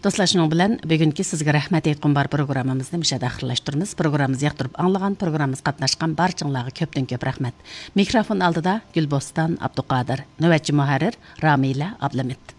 Dostlar, şunun bilen bugünkü sizge rahmet aytqan bar programmamızны müşahede ahırlaştırmız. Programımızı yaqtırıp anlagan, programımız qatnaşqan barçаңlarga köpten köp rahmet. Mikrofon aldıda Gülbostan Abduqadir, növetçi muharrir Ramila Ablamit.